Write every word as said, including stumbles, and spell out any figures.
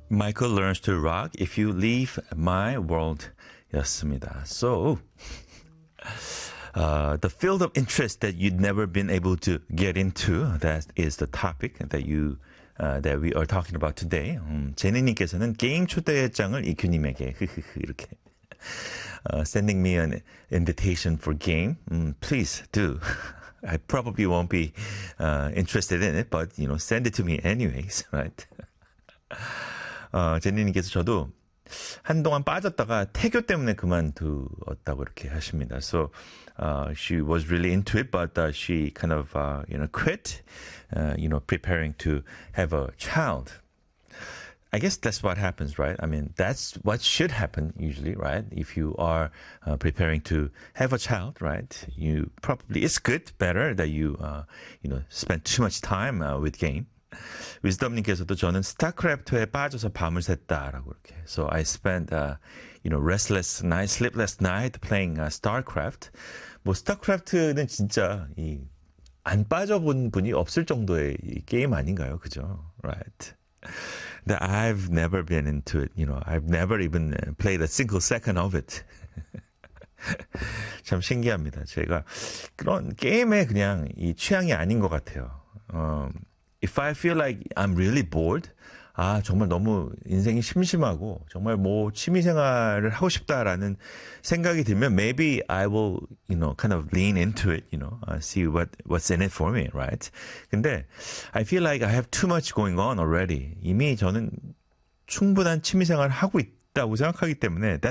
Michael learns to rock if you leave my world 였습니다. So, uh, the field of interest that you'd never been able to get into, that is the topic that you uh, that we are talking about today. 음, 제니님께서는 게임 초대장을 이큐님에게 이렇게 uh, sending me an invitation for game. Um, please do. I probably won't be uh, interested in it, but you know, send it to me anyways, right? 어, 제니님께서 저도 한동안 빠졌다가 태교 때문에 그만두었다고 이렇게 하십니다. So uh, she was really into it, but uh, she kind of uh, you know quit, uh, you know, preparing to have a child. I guess that's what happens, right? I mean, that's what should happen usually, right? If you are uh, preparing to have a child, right? You probably, it's good, better that you, uh, you know, spend too much time uh, with game. 위즈덤님께서도 저는 스타크래프트에 빠져서 밤을 샜다라고 이렇게. So I spent, uh, you know, restless night, sleepless night playing uh, StarCraft. 뭐 스타크래프트는 진짜 이 안 빠져본 분이 없을 정도의 이 게임 아닌가요, 그죠? Right. That I've never been into it, you know, I've never even played a single second of it. 참 신기합니다. 제가 그런 게임에 그냥 이 취향이 아닌 것 같아요. Um, if I feel like I'm really bored, 아 정말 너무 인생이 심심하고 정말 뭐 취미생활을 하고 싶다라는 생각이 들면 maybe I will, you know, kind of lean into it, you know, uh, see what what's in it for me, right? 근데 I feel like I have too much going on already. 이미 저는 충분한 취미생활을 하고 있다고 생각하기 때문에